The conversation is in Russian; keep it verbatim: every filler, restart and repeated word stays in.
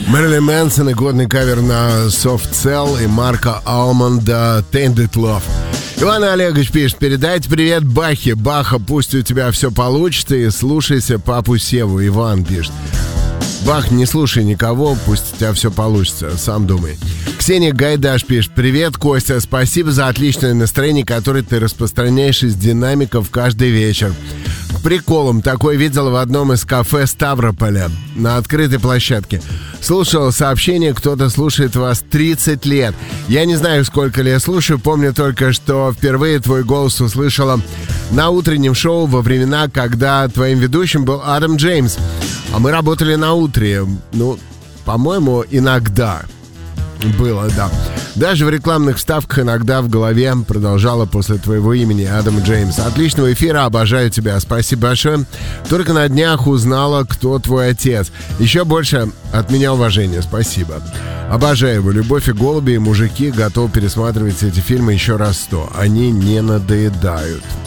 Мэрилин Мэнсон и годный кавер на Soft Cell и Марка Алмонда Tainted Love. Иван Олегович пишет: передайте привет Бахе. Баха, пусть у тебя все получится, и слушайся папу Севу. Иван пишет: Бах, не слушай никого, пусть у тебя все получится, сам думай. Ксения Гайдаш пишет: привет, Костя, спасибо за отличное настроение, которое ты распространяешь из динамиков каждый вечер. Приколом такой видел в одном из кафе Ставрополя на открытой площадке. Слушал сообщение, кто-то слушает вас тридцать лет. Я не знаю, сколько лет слушаю, помню только, что впервые твой голос услышала на утреннем шоу во времена, когда твоим ведущим был Адам Джеймс. А мы работали на утре. Ну, по-моему, иногда было, да. Даже в рекламных вставках иногда в голове продолжала после твоего имени Адам Джеймс. Отличного эфира, обожаю тебя, спасибо большое. Только на днях узнала, кто твой отец. Еще больше от меня уважения, спасибо. Обожаю его. «Любовь и голуби» и «Мужики». Готов пересматривать эти фильмы еще раз сто. Они не надоедают.